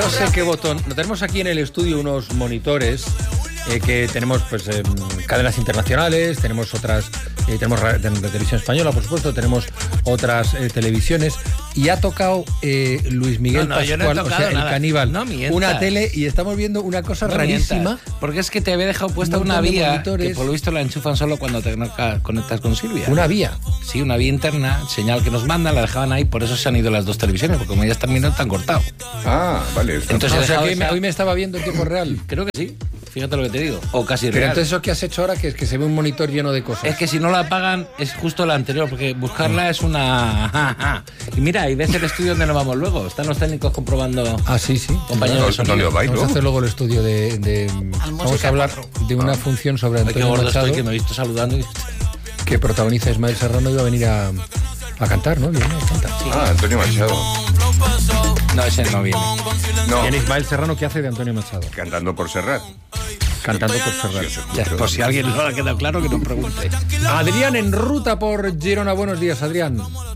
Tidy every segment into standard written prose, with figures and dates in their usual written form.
No sé qué botón. Tenemos aquí en el estudio unos monitores que tenemos pues cadenas internacionales, tenemos otras, tenemos de televisión española, por supuesto, tenemos otras televisiones, y ha tocado Luis Miguel Pascual, no o sea, nada. el caníbal, No mientas. una tele, y estamos viendo una cosa rarísima. Mientas, porque es que te había dejado puesta Un una montón de vía monitores. que por lo visto la enchufan solo cuando te conectas con Silvia. Una vía. Sí, una vía interna, señal que nos mandan, la dejaban ahí, por eso se han ido las dos televisiones, porque como ya están viendo, están cortado. Ah, vale. Entonces, O sea, dejado que esa- hoy me estaba viendo en tiempo real. Creo que sí, fíjate lo que te digo, o casi Pero real. entonces eso que has hecho ahora, que es que se ve un monitor lleno de cosas. Es que si no la apagan es justo la anterior, porque buscarla es una... Y mira, y ves el estudio donde nos vamos luego. Están los técnicos comprobando... Ah, sí, sí. Compañero de sonido. Antonio Vamos a Bailo. hacer luego el estudio vamos a hablar de una función sobre Ay, qué Antonio gordo Machado, estoy, que me he visto saludando y... que protagoniza Ismael Serrano, iba a venir a cantar, ¿no? Viene a cantar. Ah, Antonio Machado. No, ese no viene. No, Viene Ismael Serrano, que hace de Antonio Machado, cantando por Serrat. cantando por Serrano. Ya, por si a alguien no le ha quedado claro, que nos pregunte. Adrián en ruta por Girona. Buenos días, Adrián.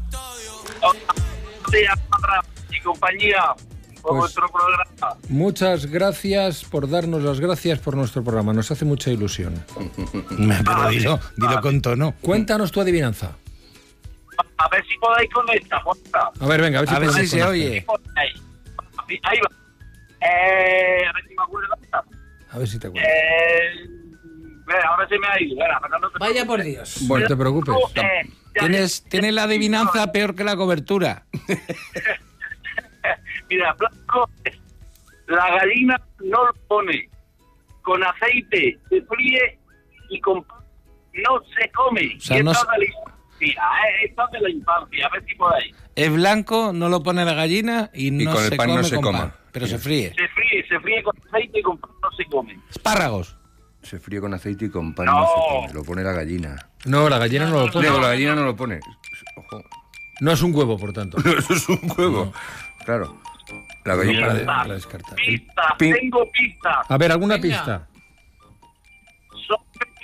Días, y compañía, por Pues- vuestro programa. Muchas gracias por darnos las gracias por nuestro programa. Nos hace mucha ilusión. Pero dilo con tono. Cuéntanos tu adivinanza. A ver si podéis con esta, porfa. A ver, venga, A ver si podemos se con esta. oye. Ahí va. A ver si me acuerdo. A ver si te acuerdas. Ahora se me ha ido. Vaya por Dios. Bueno, no te preocupes. Tienes la adivinanza peor que la cobertura. Mira, blanco es, la gallina no lo pone, con aceite se fríe y con pan no se come. O sea, y no esto se- de la infancia, esto de la infancia, a ver si podéis. Es blanco, no lo pone la gallina y no con el se pan come no se con coma. pan, pero se fríe. Se fríe con aceite y con pan no se come. Espárragos. Se fríe con aceite y con pan. No. No se come. Lo pone la gallina. No, la gallina no lo pone. Digo, la gallina no lo pone. Ojo. No es un huevo, por tanto. Eso es un huevo. Claro. La gallina. Para descartar. Pista, Pi- tengo pista. A ver, ¿alguna Venga. pista? Son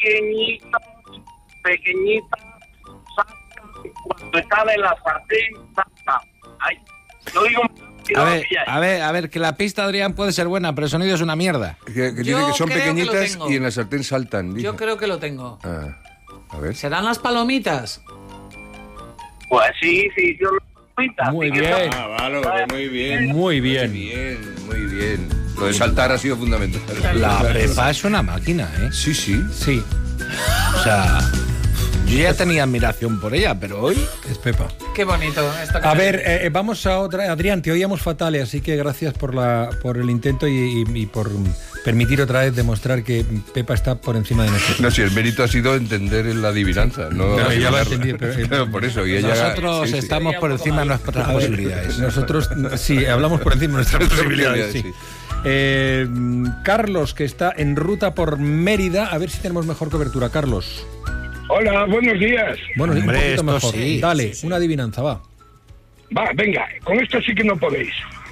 pequeñitas, saltan, cuando están en la sartén, saltan. Ay, no digo A ver, que la pista, Adrián, puede ser buena, pero el sonido es una mierda. Que Yo dice que son creo que lo pequeñitas tengo. y en la sartén saltan. Dice. Yo creo que lo tengo. Ah, a ver. ¿Serán las palomitas? Pues sí, yo lo pinta. Muy sí que bien. son- vale, muy bien. Muy bien. Muy bien. Lo de saltar ha sido fundamental. La Pepa es una máquina, ¿eh? Sí, sí. Sí, O sea, yo ya tenía admiración por ella, pero hoy... es Pepa. Qué bonito esto. que A me- ver, vamos a otra. Adrián, te oíamos fatal, así que gracias por el intento y por permitir otra vez demostrar que Pepa está por encima de nosotros. No, si el mérito ha sido entender la adivinanza, no Pero ya lo adivinarla. entendí, pero- Claro, por eso. Y ella, Nosotros sí, sí. estamos por encima de nuestras A ver, posibilidades. Nosotros, sí, hablamos por encima de nuestras posibilidades, sí. Sí. Carlos, que está en ruta por Mérida, a ver si tenemos mejor cobertura. Carlos. Hola, buenos días. Bueno, Hombre, un poquito esto mejor. sí. Dale, una adivinanza, va. Va, venga, con esto sí que no podéis.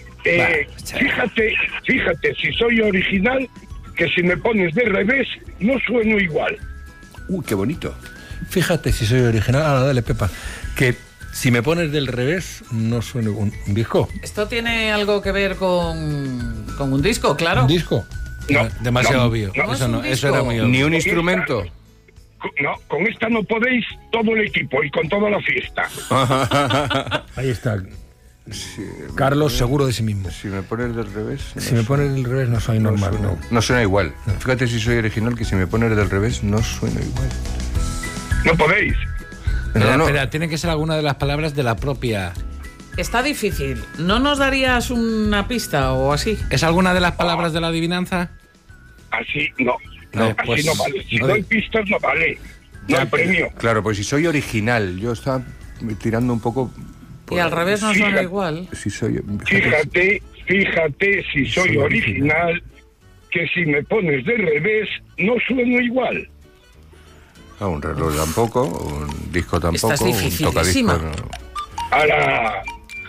Fíjate, si soy original, que si me pones de revés, no sueno igual. Uy, qué bonito. Fíjate si soy original. Ah, dale, Pepa. Que si me pones del revés, no suena un disco. ¿Esto tiene algo que ver con un disco, claro? ¿Un disco? No, Demasiado no, obvio. no. Eso, no, ¿Es un eso era disco? muy obvio. Ni un instrumento. No, con esta no podéis todo el equipo y con toda la fiesta. Ahí está. Carlos, seguro de sí mismo. Si me pones del revés. Si me pones del revés, no soy normal, suena, no. no suena igual. Fíjate si soy original, que si me pones del revés, no suena igual. No podéis. Espera, No. espera, tiene que ser alguna de las palabras de la propia... Está difícil. ¿No nos darías una pista o así? ¿Es alguna de las palabras de la adivinanza? Así no. No, Así pues, no vale. Si no doy di- pistas no vale. No hay premio. Claro, pues si soy original, yo estaba tirando un poco... Y al revés no suena Fíjate. igual. Si soy... Fíjate si soy original, que si me pones de revés, no sueno igual. Ah, un reloj tampoco, un disco tampoco, Esta es un dificilísima. tocadisco no. ¡Hala!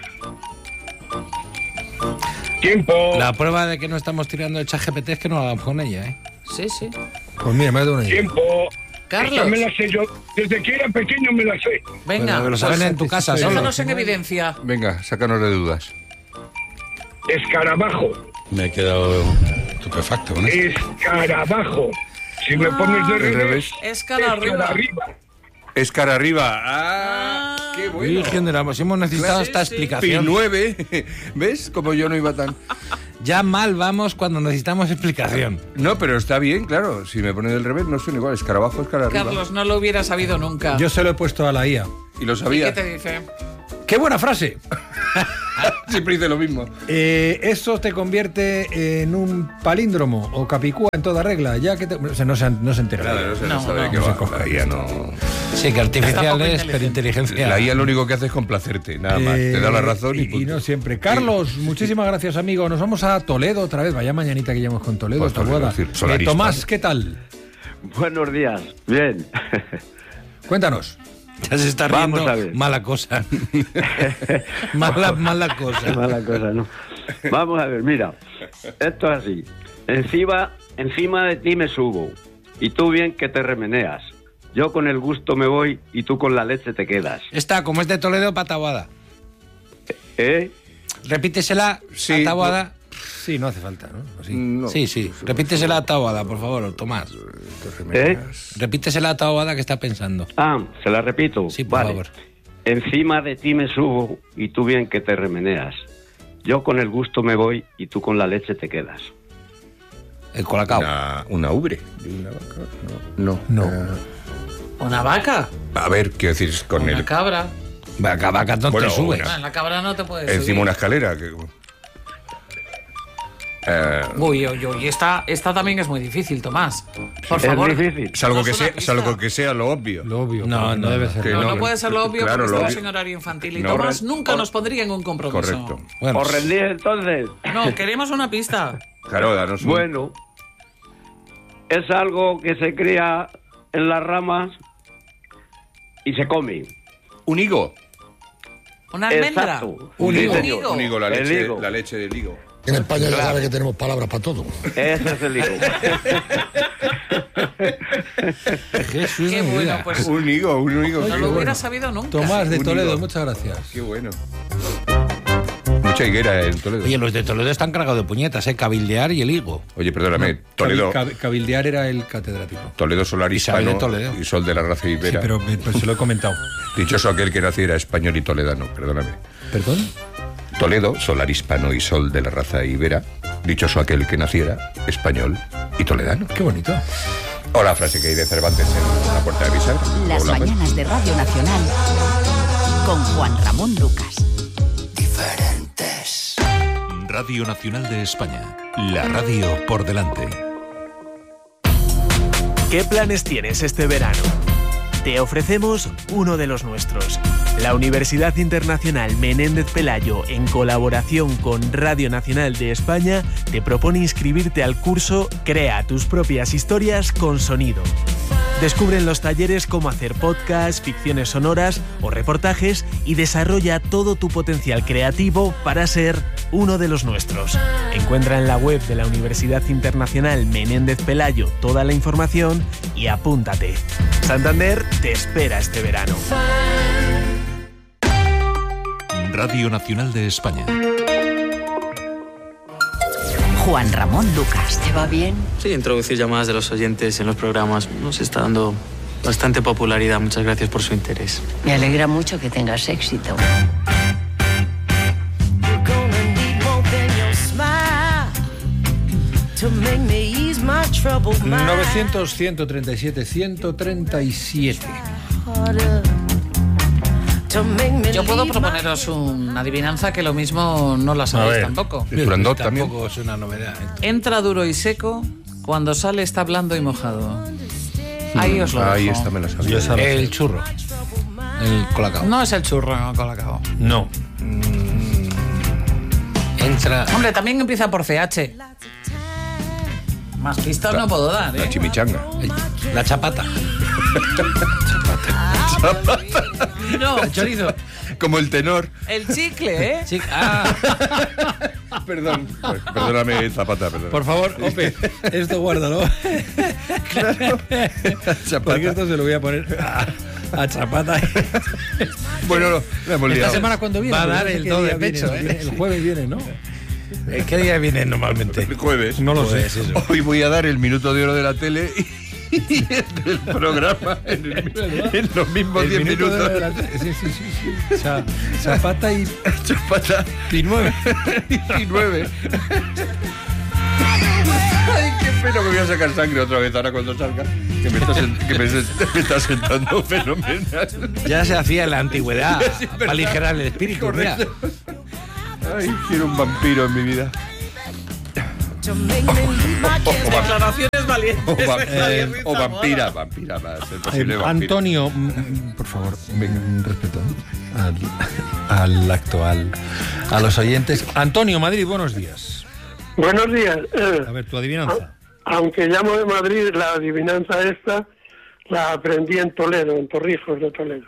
¡Tiempo! La prueba de que no estamos tirando el ChatGPT es que no lo hagamos con ella, ¿eh? Sí, sí. Pues mira, me ha dado una idea. ¡Tiempo! Carlos. Esta me la sé yo. Desde que era pequeño me la sé. Venga, Pero lo saben en tu casa solo. déjanos en evidencia. Venga, sácanos de dudas. Escarabajo, Me he quedado estupefacto con esto. Escarabajo. Si me pones de revés, Es cara arriba. Es cara arriba. ¡Ah! ¡Qué bueno! Virgen de la... Hemos necesitado esta Pi explicación. 9. ¿Ves? Como yo no iba tan... Ya mal vamos cuando necesitamos explicación. No, pero está bien, claro. Si me pone del revés, no suena igual. Escarabajo es cara arriba. Carlos, no lo hubiera sabido nunca. Yo se lo he puesto a la IA. Y lo ¿Y sabía. qué te dice? ¡Qué buena frase! Siempre dice lo mismo. Eso te convierte en un palíndromo o capicúa en toda regla, ya que o sea, no se entera. Claro, no se No, sabe no. qué No va. se coge. La IA no... Sí, que artificial Está poco es, pero inteligencia... La IA lo único que hace es complacerte, nada más. Te da la razón y y punto. no siempre. Carlos, muchísimas gracias, amigo. Nos vamos a Toledo otra vez. Vaya mañanita que llevamos con Toledo. Pues Esta Toledo, boda. es decir, Solaris, Tomás, vale. ¿qué tal? Buenos días. Bien. Cuéntanos. Ya se está Vamos riendo. a ver. Mala cosa. mala cosa. Mala cosa, ¿no? Vamos a ver, mira. Esto es así. Encima de ti me subo. Y tú bien que te remeneas. Yo con el gusto me voy y tú con la leche te quedas. Esta, como es de Toledo, pataguada. ¿Eh? Repítesela, Sí, ataguada. Sí, no hace falta, ¿no? Así. No. Sí. Repítesela, ataguada, por favor, Tomás. Repítesela, ataguada que está pensando. Ah, se la repito. Sí, por Vale. favor. Encima de ti me subo y tú bien que te remeneas. Yo con el gusto me voy y tú con la leche te quedas. El colacao. Una ubre. ¿Una vaca? No. No. ¿Una vaca? A ver, quiero decir, con ¿Una el... cabra? Vaca no Bueno, te subes. Ah, en la cabra no te puedes Encima subir. una escalera. Que... Uy. Esta también es muy difícil, Tomás. Por Es favor. difícil. salvo, que Danos una sea, pista. salvo que sea lo obvio. Lo obvio. No, no no, debe no. ser. Que No, no, no puede ser lo obvio claro, porque lo estamos obvio. en horario infantil y No, Tomás nunca or- nos pondría en un compromiso. Correcto. Bueno, ¿Os rendís entonces? No, queremos una pista. Claro, danos un... Bueno, es algo que se cría en las ramas y se come. Un higo. ¿Una almendra? Exacto. Un Sí, higo. señor. Un higo, El higo. la leche del higo. En España ya sabe que tenemos palabras para todo. Ese es el higo. Jesús Qué de mi bueno, vida. pues Un higo. no lo hubiera sabido nunca. Tomás de Un Toledo, higo. muchas gracias. Qué bueno. Mucha higuera en Toledo. Oye, los de Toledo están cargados de puñetas, cabildear y el higo. Oye, perdóname, Toledo, Cabildear era el catedrático. Toledo solar Isabel de hispano Toledo. y sol de la raza Sí, ibera. pero se lo he comentado. Dichoso aquel que naciera español y toledano, perdóname. ¿Perdón? Toledo, solar hispano y sol de la raza ibera. Dichoso aquel que naciera español y toledano. Qué bonito. O la frase que hay de Cervantes en La Puerta de Pisar. Las O la- mañanas de Radio Nacional con Juan Ramón Lucas. Diferentes. Radio Nacional de España. La radio por delante. ¿Qué planes tienes este verano? Te ofrecemos uno de los nuestros. La Universidad Internacional Menéndez Pelayo, en colaboración con Radio Nacional de España, te propone inscribirte al curso Crea tus propias historias con sonido. Descubre en los talleres cómo hacer podcasts, ficciones sonoras o reportajes y desarrolla todo tu potencial creativo para ser uno de los nuestros. Encuentra en la web de la Universidad Internacional Menéndez Pelayo toda la información y apúntate. Santander te espera este verano. Radio Nacional de España. Juan Ramón Lucas. ¿Te va bien? Sí, introducir llamadas de los oyentes en los programas nos está dando bastante popularidad. Muchas gracias por su interés. Me alegra mucho que tengas éxito. 900, 137, 137. Yo puedo proponeros una adivinanza que lo mismo no la sabéis tampoco. Turandot también. Tampoco es una novedad. Entra duro y seco, cuando sale está blando y mojado. Ahí os lo Ahí dejo. está, me la sabía. Yo esa la sé. El churro. El colacao. No es el churro colacao. No. Entra... Hombre, también empieza por CH. Más pistas no puedo dar, La ¿eh? chimichanga. La chapata. No, El chorizo. Como el tenor. el chicle, ¿eh? Sí. Ah, Perdón. Perdóname, Zapata, perdón. Por favor, Ope, esto guárdalo. Porque esto se lo voy a poner a Chapata. Bueno, lo hemos Esta liado. semana cuando viene. Va a Porque dar no sé el qué todo día de pecho, viene. ¿eh? El jueves viene, ¿no? ¿Qué día viene normalmente? El jueves. No lo sé. Eso. Hoy voy a dar el minuto de oro de la tele y el programa en los mismos 10 minutos. Sí. Zapata y... Chapata Y 9. y 9. Ay, qué pena que voy a sacar sangre otra vez ahora cuando salga. Que me está sentando fenomenal. Ya se hacía en la antigüedad para aligerar el espíritu. Correcto. Ay, quiero un vampiro en mi vida. Declaraciones valientes. O vampira va a ser posible. Vampiro. Antonio, por favor, respeto al actual, a los oyentes. Antonio, Madrid, buenos días. Buenos días. A ver, tu adivinanza. Aunque llamo de Madrid, la adivinanza esta la aprendí en Toledo, en Torrijos de Toledo.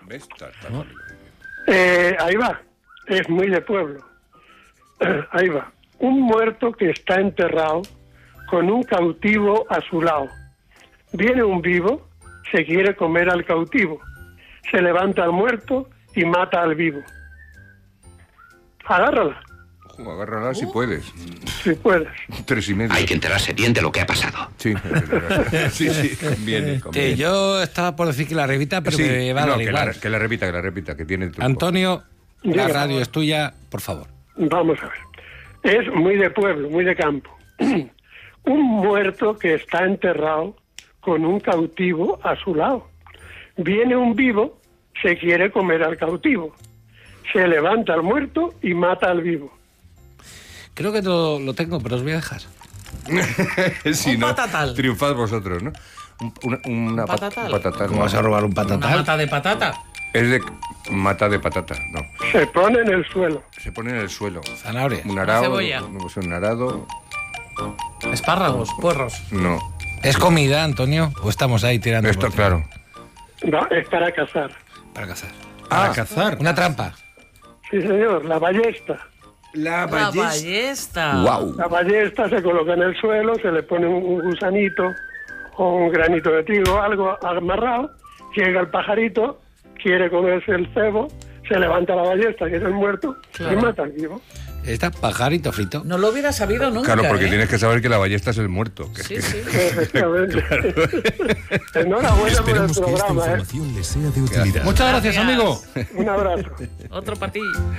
Ahí va, es muy de pueblo. Ahí va. Un muerto que está enterrado con un cautivo a su lado. Viene un vivo, se quiere comer al cautivo. Se levanta al muerto y mata al vivo. Agárrala. Agárrala si puedes. Si puedes. 3:30. Hay que enterarse bien de lo que ha pasado. Sí, sí, conviene. Yo estaba por decir que la repita, pero sí, me va a dar igual. Que la repita, que tiene truco. Antonio, la radio es tuya, por favor. Vamos a ver. Es muy de pueblo, muy de campo. Un muerto que está enterrado con un cautivo a su lado. Viene un vivo, se quiere comer al cautivo. Se levanta al muerto y mata al vivo. Creo que lo tengo, pero os voy a dejar. Sí, un ¿no? patatal. Triunfad vosotros, ¿no? Un patatal. Patatal. ¿Cómo vas a robar un patatal? ¿Una mata de patata? Es de mata de patata, no. Se pone en el suelo. Se pone en el suelo. Zanahoria. Un arado. Cebolla. Un arado. Espárragos, puerros. No. ¿Es comida, Antonio? ¿O estamos ahí tirando? Esto, claro. No, es para cazar. Para cazar. Para cazar. Una trampa. Sí, señor, la ballesta. La ballesta. Wow. La ballesta se coloca en el suelo, se le pone un gusanito o un granito de trigo, algo amarrado, llega el pajarito, quiere comerse el cebo, se levanta la ballesta, que es el muerto, y mata al vivo. Está pajarito frito. No lo hubiera sabido nunca. Claro, porque tienes que saber que la ballesta es el muerto. Sí, sí. Efectivamente. Enhorabuena por el Esperamos que esta programa, información les sea de utilidad. Muchas gracias, amigo. Un abrazo. Otro para ti.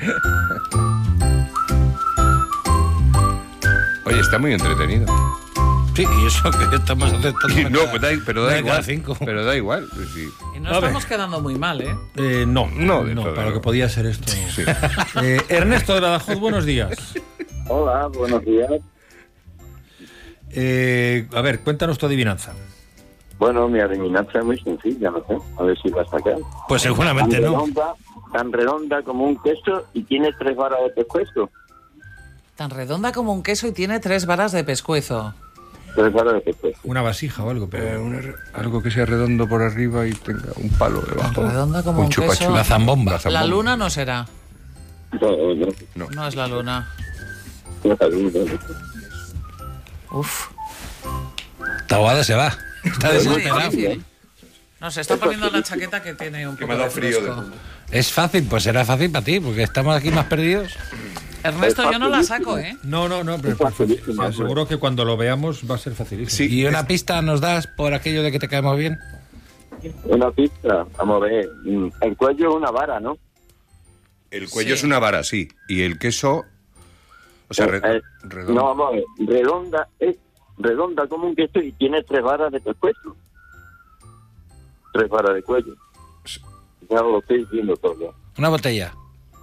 Oye, está muy entretenido. Sí, y eso que estamos aceptando. Y no, pero da igual. 5. Pero da igual. Pues sí. Y no estamos quedando muy mal, ¿eh? No, todo, para lo que podía ser esto. Sí. Ernesto de Badajoz, buenos días. Hola, buenos días. A ver, cuéntanos tu adivinanza. Bueno, mi adivinanza es muy sencilla, no sé. A ver si la sacan. Pues seguramente no. Tan redonda como un queso y tiene 3 varas de pescuezo. Tan redonda como un queso y tiene 3 varas de pescuezo. 3 varas de pescuezo. Una vasija o algo, pero... Algo que sea redondo por arriba y tenga un palo debajo. Tan redonda como un queso. La zambomba. La luna no será. No. No es la luna. Uf. Taboada se va. Está Muy desesperado. difícil. No, se está poniendo la chaqueta que tiene un poco de fresco. Es fácil, pues será fácil para ti, porque estamos aquí más perdidos. Ernesto, yo no la saco, ¿eh? No, pero seguro que cuando lo veamos va a ser facilísimo. ¿Y una pista nos das por aquello de que te caemos bien? Una pista, vamos a ver. El cuello es una vara, ¿no? El cuello es una vara, sí. Y el queso... O sea, redondo. No, vamos a ver. Redonda como un queso y tiene 3 varas de pescuezo. 3 varas de cuello. Ya lo estoy viendo todo. Una botella.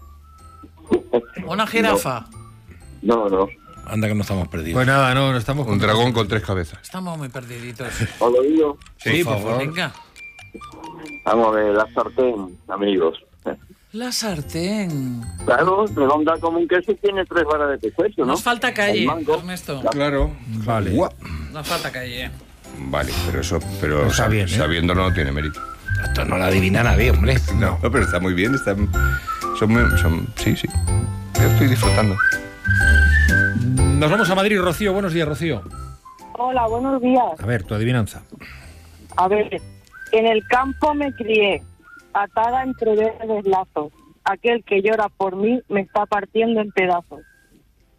Una jirafa. No. Anda que no estamos perdidos. Pues nada, no estamos... Un dragón con 3 cabezas. Estamos muy perdiditos. ¿Os lo digo? Sí, por favor. Venga. Vamos a ver, la sartén, amigos. La sartén. Claro, redonda como un queso y tiene 3 varas de pescuezo, ¿no? Nos falta calle, El mango. Ernesto. Claro. Vale. Nos falta calle. Vale, pero está bien, ¿eh? Sabiéndolo no tiene mérito. Esto no lo adivina nadie, hombre. No, pero está muy bien. Sí. Yo estoy disfrutando. Nos vamos a Madrid, Rocío. Buenos días, Rocío. Hola, buenos días. A ver, tu adivinanza. A ver, en el campo me crié, atada entre verdes lazos. Aquel que llora por mí me está partiendo en pedazos.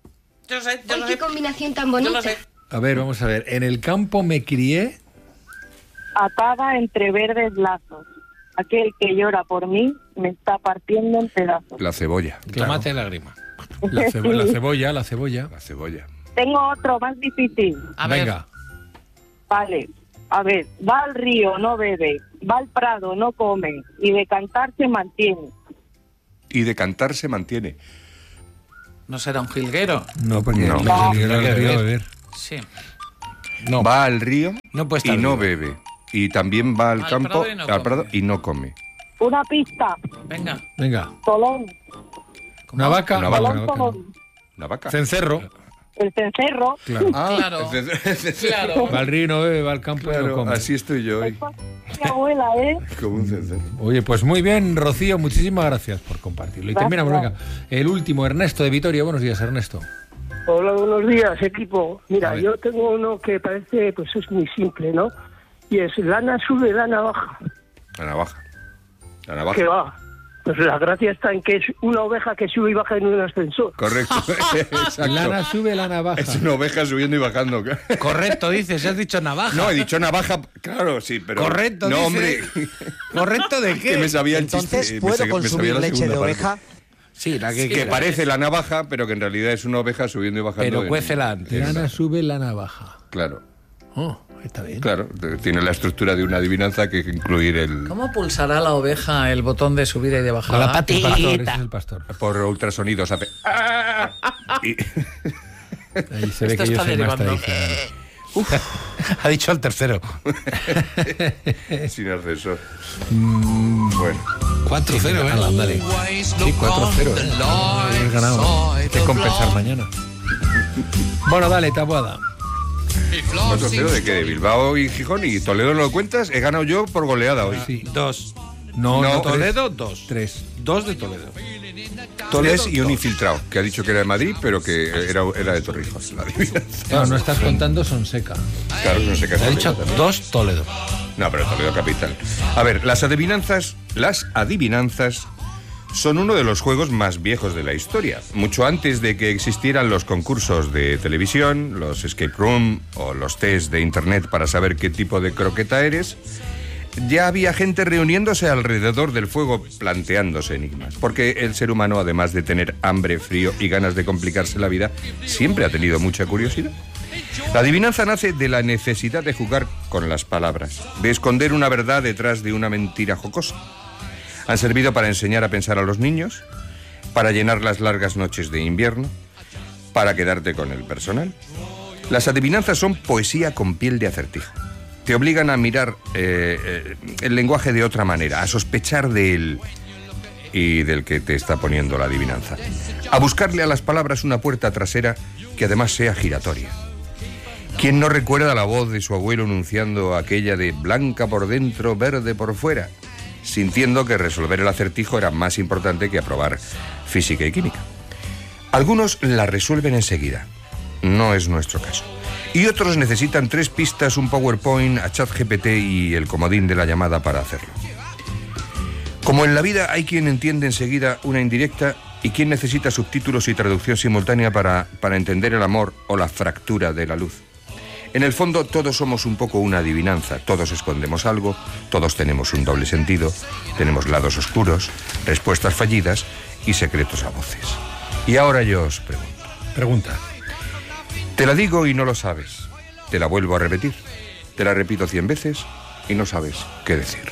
qué combinación tan bonita. Yo lo sé. A ver, vamos a ver. En el campo me crié. Atada entre verdes lazos. Aquel que llora por mí me está partiendo en pedazos. La cebolla. Tomate y lágrima. La cebolla. La cebolla. Tengo otro más difícil. Venga. Vale. A ver, va al río, no bebe. Va al prado, no come. Y de cantar se mantiene. Y de cantar se mantiene. ¿No será un jilguero? No, porque No. el jilguero al río a beber. Sí. No. Va al río No puede y estar no vivo. bebe. Y también va al campo, prado y no al come. prado y no come. Una pista. Venga. Tolón. Una vaca. Una vaca. Tolón, tolón. Una vaca. Cencerro. El cencerro. Claro. Claro. Claro. Va al río y no bebe, va al campo y no come. Así estoy yo hoy. Mi abuela, ¿eh? Como un cencerro. Oye, pues muy bien, Rocío, muchísimas gracias por compartirlo. Y Gracias. terminamos, venga. El último, Ernesto de Vitoria. Buenos días, Ernesto. Hola, buenos días, equipo. A Mira, ver. yo tengo uno que parece, pues es muy simple, ¿no? Y es lana sube, lana baja. La navaja. La navaja. ¿Qué va? Pues la gracia está en que es una oveja que sube y baja en un ascensor. Correcto. Exacto. Lana sube, lana baja. Es una oveja subiendo y bajando. Correcto, dices, has dicho navaja. No, he dicho navaja, claro, sí, pero... Correcto, No, dice. hombre. ¿Correcto de qué? Que me sabía el Entonces, chiste. ¿puedo me consumir sabía la leche segunda de parte. oveja? Sí, la que, Que parece la navaja, pero que en realidad es una oveja subiendo y bajando. Pero cuécela antes. Lana sube, lana baja. Claro. Oh, está bien. Claro, tiene la estructura de una adivinanza que incluir el... ¿Cómo pulsará la oveja el botón de subida y de bajada? Con la patita. El pastor, ese es el pastor. Por ultrasonidos hace... Y- Ahí se ve Esto que yo está soy más derivando. tradicional. Ha dicho el tercero. Sin ascensor. Bueno. 4-0, ¿eh? Ándale. Sí, 4-0. Hemos ganado. Hay que compensar mañana. Bueno, dale, tabuada. 4-0 de qué, de Bilbao y Gijón y Toledo no lo cuentas, he ganado yo por goleada hoy. Sí. 2. No, No, Toledo, 2. 3. 2 de Toledo. Toledo y un infiltrado, que ha dicho que era de Madrid, pero que era de Torrijos. La adivinanza. Claro, no estás contando Sonseca. Claro, no sé qué Ha dicho 2 Toledo. No, pero Toledo capital. A ver, las adivinanzas son uno de los juegos más viejos de la historia. Mucho antes de que existieran los concursos de televisión, los escape room o los test de internet para saber qué tipo de croqueta eres, ya había gente reuniéndose alrededor del fuego planteándose enigmas. Porque el ser humano, además de tener hambre, frío y ganas de complicarse la vida, siempre ha tenido mucha curiosidad. La adivinanza nace de la necesidad de jugar con las palabras, de esconder una verdad detrás de una mentira jocosa. Han servido para enseñar a pensar a los niños, para llenar las largas noches de invierno, para quedarte con el personal. Las adivinanzas son poesía con piel de acertijo. Te obligan a mirar el lenguaje de otra manera, a sospechar de él y del que te está poniendo la adivinanza. A buscarle a las palabras una puerta trasera que además sea giratoria. ¿Quién no recuerda la voz de su abuelo anunciando aquella de blanca por dentro, verde por fuera? Sintiendo que resolver el acertijo era más importante que aprobar física y química. Algunos la resuelven enseguida. No es nuestro caso. Y otros necesitan 3 pistas, un PowerPoint, a ChatGPT y el comodín de la llamada para hacerlo. Como en la vida hay quien entiende enseguida una indirecta y quien necesita subtítulos y traducción simultánea para entender el amor o la fractura de la luz. En el fondo todos somos un poco una adivinanza, todos escondemos algo, todos tenemos un doble sentido, tenemos lados oscuros, respuestas fallidas y secretos a voces. Y ahora yo os pregunto. Pregunta. Te la digo y no lo sabes. Te la vuelvo a repetir. Te la repito 100 veces y no sabes qué decir.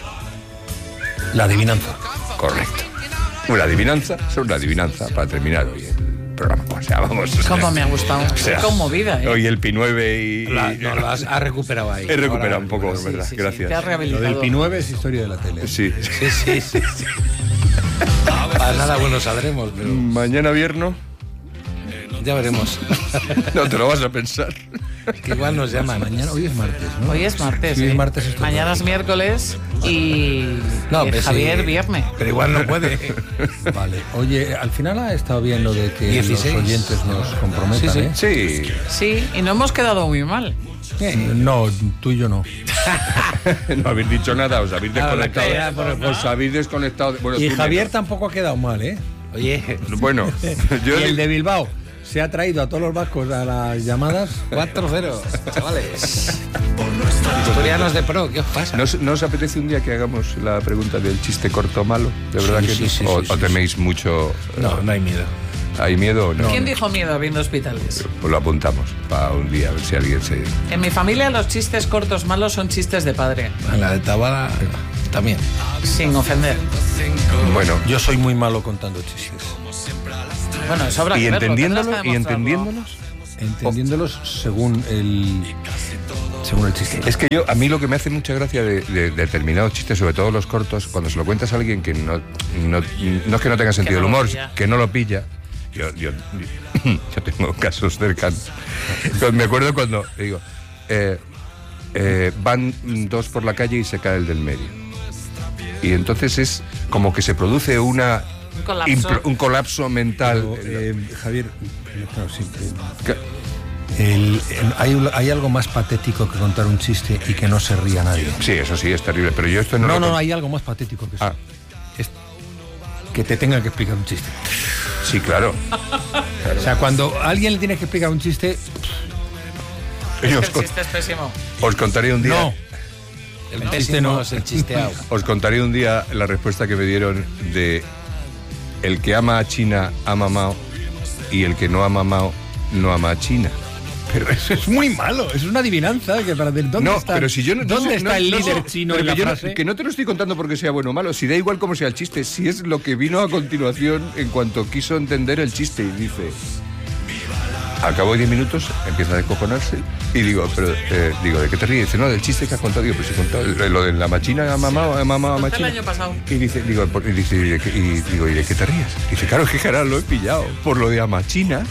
La adivinanza. Correcto. Una adivinanza es una adivinanza para terminar hoy el programa. O sea, vamos. Cómo me ha gustado. O sea, Qué conmovida, ¿eh? Hoy el Pi9 y... No, lo has recuperado ahí. He recuperado Ahora, un poco, sí, ¿verdad? sí, sí, Gracias. te has Lo rehabilitado. del Pi9 es historia de la tele. Sí. Sí. Para nada bueno saldremos, pero Mañana viernes. ya veremos. No te lo vas a pensar. Que igual nos llaman. Mañana, hoy es martes, ¿no? Hoy es martes. Sí, ¿eh? es martes esto. Mañana es miércoles y, No, y pero Javier sí. viernes. Pero igual no puede. Vale. Oye, al final ha estado bien lo de que 16. los oyentes nos comprometan, Sí, ¿eh? Sí. Sí, y no hemos quedado muy mal. No, tú y yo no. No habéis dicho nada, os habéis Claro, la desconectado. caída por el- Os habéis desconectado. Bueno, Y tú Javier menos. tampoco ha quedado mal, ¿eh? Oye, Bueno, yo Y el de Bilbao. se ha traído a todos los vascos a las llamadas. 4-0, chavales. Victorianos de pro, ¿qué os pasa? ¿No os apetece un día que hagamos la pregunta del chiste corto malo? ¿De verdad que sí, o teméis mucho? No hay miedo. ¿Hay miedo o no? ¿Quién dijo miedo habiendo hospitales? Pues lo apuntamos para un día, a ver si alguien se... En mi familia los chistes cortos malos son chistes de padre. La de Tabara también. Sin ofender. Bueno, yo soy muy malo contando chistes. Bueno, eso habrá que verlo. Entendiéndolos según el chiste. Es que a mí lo que me hace mucha gracia de determinados chistes, sobre todo los cortos, cuando se lo cuentas a alguien que no es que no tenga sentido del humor, que no lo pilla. Yo tengo casos cercanos. Me acuerdo cuando digo, van dos por la calle y se cae el del medio. Y entonces es como que se produce un colapso mental. Pero, Javier, hay algo más patético que contar un chiste y que no se ría nadie. Sí, eso sí, es terrible. Pero yo esto no hay algo más patético que eso. Es que te tengan que explicar un chiste. Sí, claro. O sea, cuando a alguien le tienes que explicar un chiste... el chiste es pésimo. Os contaré un día... No. El chiste no es el chisteado. Os contaré un día la respuesta que me dieron de el que ama a China ama Mao y el que no ama Mao no ama a China. Pero eso es muy malo, es una adivinanza que para decir ¿dónde está? Pero si yo ¿dónde está el líder chino en la frase? Que no te lo estoy contando porque sea bueno o malo, si da igual cómo sea el chiste, si es lo que vino a continuación en cuanto quiso entender el chiste y dice, al cabo de 10 minutos empieza a descojonarse y digo, ¿de qué te ríes? Dice, no, del chiste que has contado. Digo, pues he contado lo de la machina, mamá, machina. El año pasado. Y dice, ¿y de qué te ríes? Dice, claro, es que ahora lo he pillado por lo de amachina.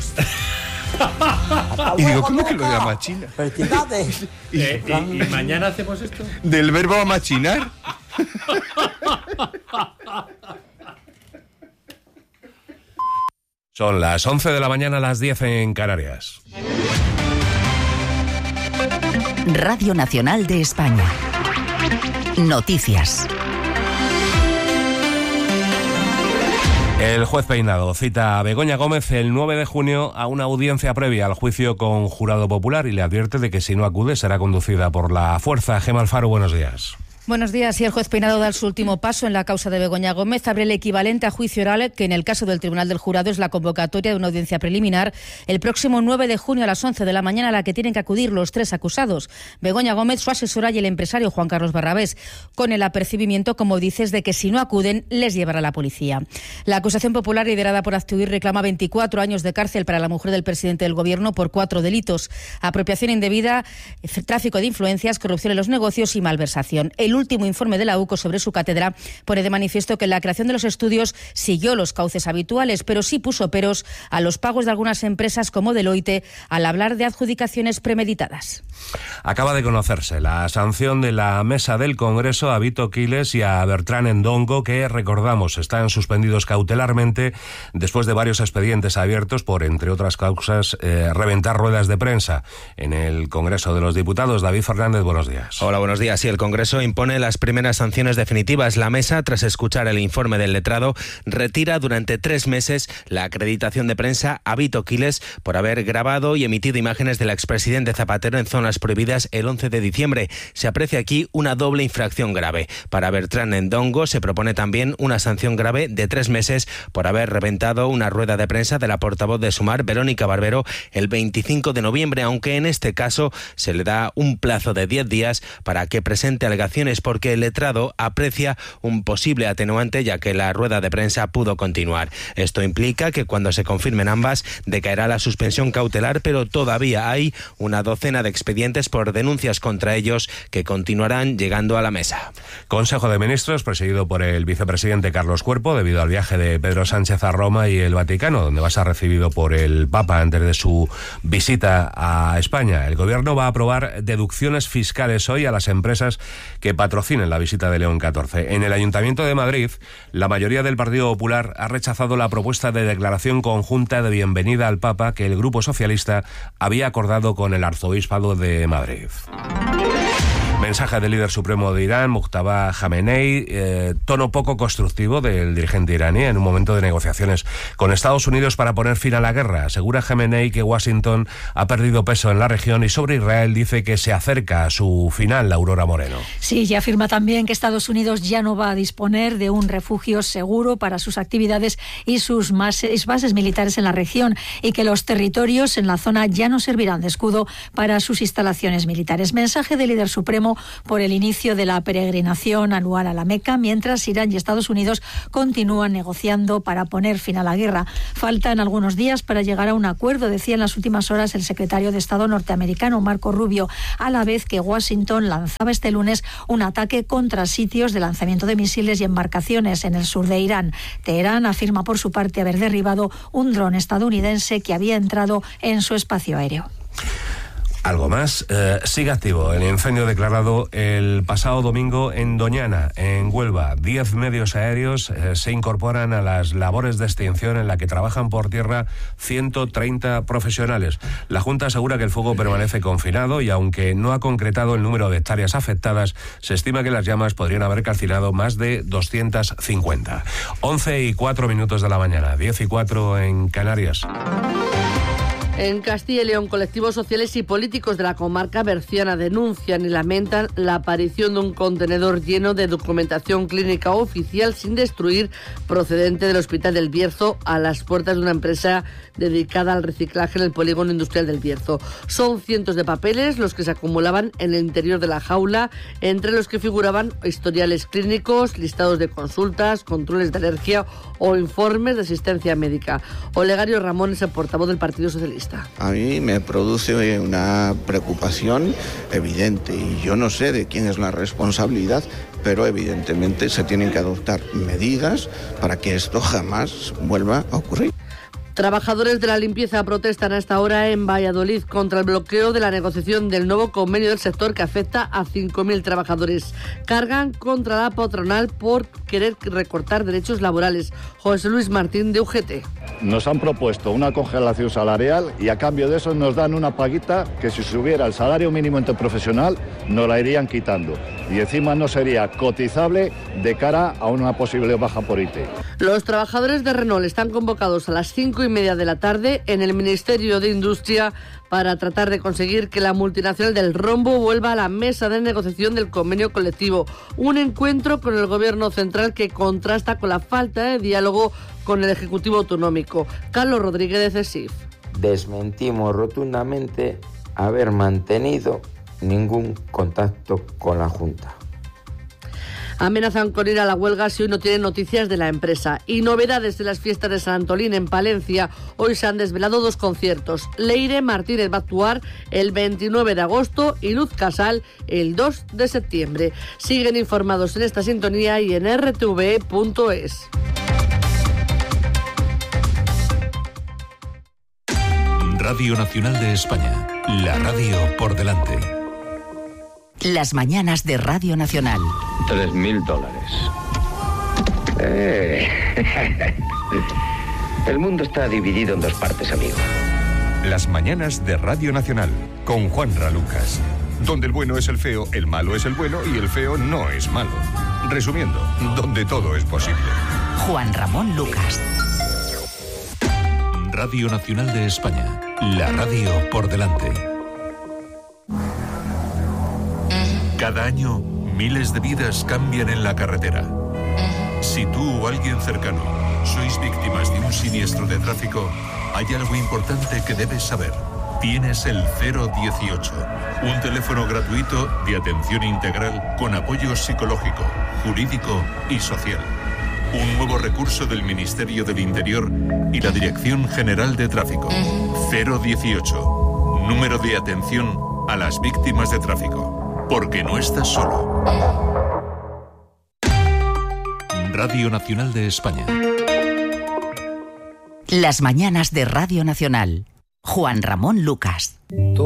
Y digo, ¿cómo que lo de amachina? Felicidades. ¿Y mañana hacemos esto? ¿Del verbo amachinar? Son las 11 de la mañana, las 10 en Canarias. Radio Nacional de España. Noticias. El juez Peinado cita a Begoña Gómez el 9 de junio a una audiencia previa al juicio con jurado popular y le advierte de que si no acude será conducida por la fuerza. Gemma Alfaro, buenos días. Buenos días. Y el juez Peinado da su último paso en la causa de Begoña Gómez. Abre el equivalente a juicio oral, que en el caso del Tribunal del Jurado es la convocatoria de una audiencia preliminar el próximo 9 de junio a las 11 de la mañana, a la que tienen que acudir los tres acusados: Begoña Gómez, su asesora y el empresario Juan Carlos Barrabés, con el apercibimiento, como dices, de que si no acuden les llevará la policía. La acusación popular, liderada por Aztiuir, reclama 24 años de cárcel para la mujer del presidente del Gobierno por 4 delitos: apropiación indebida, tráfico de influencias, corrupción en los negocios y malversación. El último informe de la UCO sobre su cátedra pone de manifiesto que la creación de los estudios siguió los cauces habituales, pero sí puso peros a los pagos de algunas empresas como Deloitte al hablar de adjudicaciones premeditadas. Acaba de conocerse la sanción de la mesa del Congreso a Vito Quiles y a Bertrán Endongo, que, recordamos, están suspendidos cautelarmente después de varios expedientes abiertos por, entre otras causas, reventar ruedas de prensa en el Congreso de los Diputados. David Fernández, buenos días. Hola, buenos días. Sí, el Congreso impone las primeras sanciones definitivas. La mesa, tras escuchar el informe del letrado, retira durante 3 meses la acreditación de prensa a Vito Quiles por haber grabado y emitido imágenes del expresidente Zapatero en zonas prohibidas el 11 de diciembre. Se aprecia aquí una doble infracción grave. Para Bertrán Endongo se propone también una sanción grave de 3 meses por haber reventado una rueda de prensa de la portavoz de Sumar, Verónica Barbero, el 25 de noviembre, aunque en este caso se le da un plazo de 10 días para que presente alegaciones, porque el letrado aprecia un posible atenuante, ya que la rueda de prensa pudo continuar. Esto implica que cuando se confirmen ambas decaerá la suspensión cautelar, pero todavía hay una docena de expedientes por denuncias contra ellos que continuarán llegando a la mesa. Consejo de Ministros presidido por el vicepresidente Carlos Cuerpo debido al viaje de Pedro Sánchez a Roma y el Vaticano, donde va a ser recibido por el Papa antes de su visita a España. El Gobierno va a aprobar deducciones fiscales hoy a las empresas que patrocinen la visita de León XIV. En el Ayuntamiento de Madrid, la mayoría del Partido Popular ha rechazado la propuesta de declaración conjunta de bienvenida al Papa que el Grupo Socialista había acordado con el Arzobispado de Madrid. Mensaje del líder supremo de Irán, Mujtaba Khamenei, tono poco constructivo del dirigente iraní en un momento de negociaciones con Estados Unidos para poner fin a la guerra. Asegura Khamenei que Washington ha perdido peso en la región y sobre Israel dice que se acerca a su final. Aurora Moreno. Sí, y afirma también que Estados Unidos ya no va a disponer de un refugio seguro para sus actividades y sus bases militares en la región, y que los territorios en la zona ya no servirán de escudo para sus instalaciones militares. Mensaje del líder supremo por el inicio de la peregrinación anual a la Meca, mientras Irán y Estados Unidos continúan negociando para poner fin a la guerra. Faltan algunos días para llegar a un acuerdo, decía en las últimas horas el secretario de Estado norteamericano, Marco Rubio, a la vez que Washington lanzaba este lunes un ataque contra sitios de lanzamiento de misiles y embarcaciones en el sur de Irán. Teherán afirma por su parte haber derribado un dron estadounidense que había entrado en su espacio aéreo. Algo más, sigue activo el incendio declarado el pasado domingo en Doñana, en Huelva. 10 medios aéreos se incorporan a las labores de extinción en la que trabajan por tierra 130 profesionales. La Junta asegura que el fuego permanece confinado y aunque no ha concretado el número de hectáreas afectadas, se estima que las llamas podrían haber calcinado más de 250. 11:04 de la mañana, 10:04 en Canarias. En Castilla y León, colectivos sociales y políticos de la comarca berciana denuncian y lamentan la aparición de un contenedor lleno de documentación clínica oficial sin destruir procedente del Hospital del Bierzo a las puertas de una empresa dedicada al reciclaje en el polígono industrial del Bierzo. Son cientos de papeles los que se acumulaban en el interior de la jaula, entre los que figuraban historiales clínicos, listados de consultas, controles de alergia o informes de asistencia médica. Olegario Ramón es el portavoz del Partido Socialista. A mí me produce una preocupación evidente y yo no sé de quién es la responsabilidad, pero evidentemente se tienen que adoptar medidas para que esto jamás vuelva a ocurrir. Trabajadores de la limpieza protestan a esta hora en Valladolid contra el bloqueo de la negociación del nuevo convenio del sector que afecta a 5.000 trabajadores. Cargan contra la patronal por querer recortar derechos laborales. José Luis Martín, de UGT. Nos han propuesto una congelación salarial y a cambio de eso nos dan una paguita que si subiera el salario mínimo interprofesional nos la irían quitando. Y encima no sería cotizable de cara a una posible baja por IT. Los trabajadores de Renault están convocados a las 5:30 de la tarde en el Ministerio de Industria para tratar de conseguir que la multinacional del rombo vuelva a la mesa de negociación del convenio colectivo. Un encuentro con el Gobierno central que contrasta con la falta de diálogo con el Ejecutivo Autonómico. Carlos Rodríguez, de CESIF. Desmentimos rotundamente haber mantenido ningún contacto con la Junta. Amenazan con ir a la huelga si hoy no tienen noticias de la empresa. Y novedades de las fiestas de San Antolín en Palencia. Hoy se han desvelado 2 conciertos. Leire Martínez va a actuar el 29 de agosto y Luz Casal el 2 de septiembre. Siguen informados en esta sintonía y en rtve.es. Radio Nacional de España. La radio por delante. Las mañanas de Radio Nacional. $3.000. El mundo está dividido en 2 partes, amigo. Las mañanas de Radio Nacional, con Juanra Lucas. Donde el bueno es el feo, el malo es el bueno y el feo no es malo. Resumiendo, donde todo es posible. Juan Ramón Lucas. Radio Nacional de España. La radio por delante. Cada año, miles de vidas cambian en la carretera. Si tú o alguien cercano sois víctimas de un siniestro de tráfico, hay algo importante que debes saber. Tienes el 018, un teléfono gratuito de atención integral con apoyo psicológico, jurídico y social. Un nuevo recurso del Ministerio del Interior y la Dirección General de Tráfico. 018, número de atención a las víctimas de tráfico. Porque no estás solo. Radio Nacional de España. Las mañanas de Radio Nacional. Juan Ramón Lucas.